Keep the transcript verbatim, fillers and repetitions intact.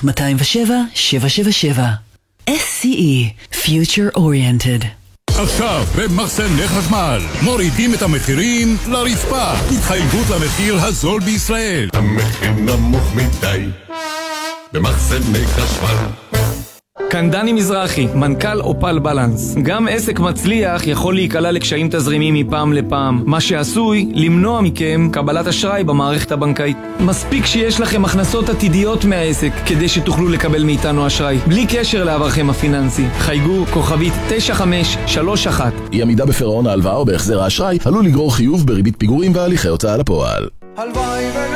מאתיים ושבע שבע שבע שבע. אס סי אי Future Oriented. עכשיו במחסני חשמל מורידים את המחירים לרצפה. התחייבות למחיר הזול בישראל. המחיר נמוך מדי במחסני חשמל. כאן דני מזרחי, מנכ"ל אופל בלנס. גם עסק מצליח יכול להיקלע לקשיים תזרימיים מפעם לפעם, מה שעשוי למנוע מכם קבלת אשראי במערכת הבנקאית. מספיק שיש לכם הכנסות עתידיות מהעסק כדי שתוכלו לקבל מאיתנו אשראי, בלי קשר לעברכם הפיננסי. חייגו כוכבית תשע חמש שלוש אחת. אי עמידה בפירעון ההלוואה או בהחזר האשראי עלול לגרור חיוב בריבית פיגורים והליכי הוצאה לפועל.